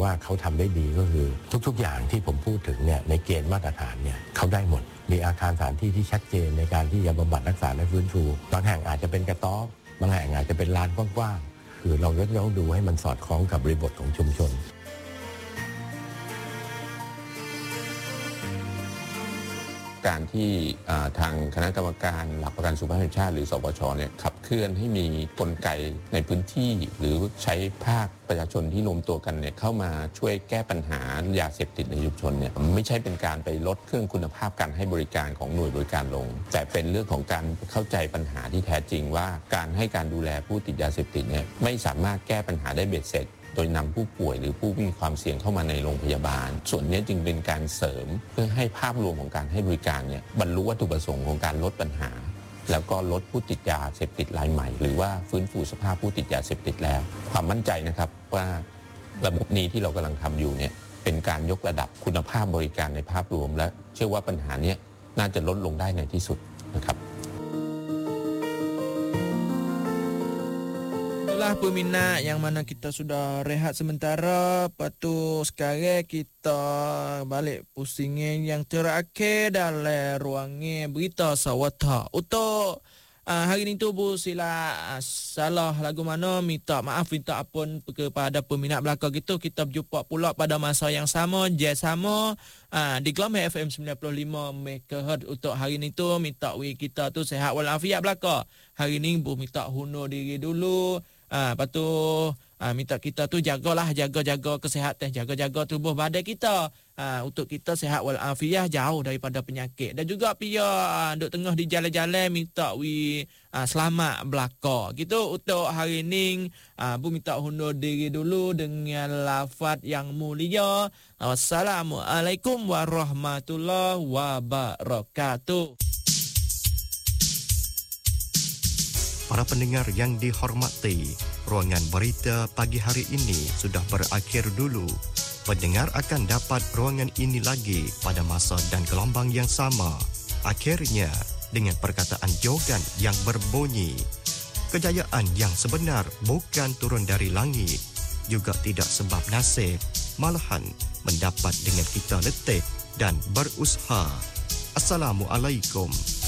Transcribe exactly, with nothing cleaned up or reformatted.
ว่าเขาทำได้ดีก็คือทุกๆอย่างที่ผมพูดถึงเนี่ยในเกณฑ์มาตรฐานเนี่ยเขาได้หมดมีอาคารสถานที่ที่ชัดเจนในการที่จะบำบัดรักษาและฟื้นฟูบางแห่งอาจจะเป็นกระต๊อบบางแห่งอาจจะเป็นลานกว้างๆคือเราก็ต้องดูให้มันสอดคล้องกับบริบทของชุมชนการที่ทางคณะกรรมการหลักประกันสุขภาพแห่งชาติหรือสปชเนี่ยขับเคลื่อนให้มีกลไกในพื้นที่หรือใช้ภาคประชาชนที่รวมตัวกันเนี่ยเข้ามาช่วยแก้ปัญหายาเสพติดในชุมชนเนี่ยไม่ใช่เป็นการไปลดเครื่องคุณภาพการให้บริการของหน่วยบริการลงแต่เป็นเรื่องของการเข้าใจปัญหาที่แท้จริงว่าการให้การดูแลผู้ติดยาเสพติดเนี่ยไม่สามารถแก้ปัญหาได้เบ็ดเสร็จโดยนำผู้ป่วยหรือผู้มีความเสี่ยงเข้ามาในโรงพยาบาลส่วนนี้จึงเป็นการเสริมเพื่อให้ภาพรวมของการให้บริการเนี่ยบรรลุวัตถุประสงค์ของการลดปัญหาแล้วก็ลดผู้ติดยาเสพติดรายใหม่หรือว่าฟื้นฟูสภาพผู้ติดยาเสพติดแล้วความมั่นใจนะครับว่าระบบนี้ที่เรากำลังทำอยู่เนี่ยเป็นการยกระดับคุณภาพบริการในภาพรวมและเชื่อว่าปัญหานี้น่าจะลดลงได้ในที่สุดนะครับ Itulah peminat yang mana kita sudah rehat sementara. Lepas tu sekarang kita balik pusingin yang terakhir dalam ruangan berita Sawata. Untuk uh, hari ni tu Bu sila uh, salah lagu mana minta maaf, minta ampun kepada peminat belakang gitu. Kita berjumpa pula pada masa yang sama, jam sama uh, di Gelombang F M sembilan puluh lima megahertz. Untuk hari ni tu minta we kita tu sehat walafiat belakang. Hari ni Bu minta hundur diri dulu. Ah, lepas tu ah, minta kita tu jagalah, jaga-jaga kesihatan, jaga-jaga tubuh badan kita. Ah, untuk kita sihat walafiat, jauh daripada penyakit. Dan juga pia ah, duk tengah di jalan-jalan minta we ah, selamat belaka. Gitu untuk hari ni ah, Bu minta hundur diri dulu dengan lafaz yang mulia. Wassalamualaikum warahmatullahi wabarakatuh. Para pendengar yang dihormati, ruangan berita pagi hari ini sudah berakhir dulu. Pendengar akan dapat ruangan ini lagi pada masa dan gelombang yang sama. Akhirnya, dengan perkataan jogan yang berbunyi, kejayaan yang sebenar bukan turun dari langit, juga tidak sebab nasib, malahan mendapat dengan kita letih dan berusaha. Assalamualaikum.